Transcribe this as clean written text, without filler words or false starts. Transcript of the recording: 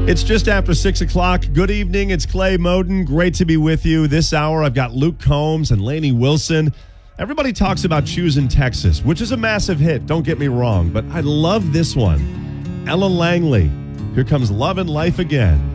It's just after 6 o'clock. Good evening. It's Clay Moden. Great to be with you. This hour, I've got Luke Combs and Lainey Wilson. Everybody talks about Choosing Texas, which is a massive hit. Don't get me wrong, but I love this one. Ella Langley. Here comes Love and Life Again.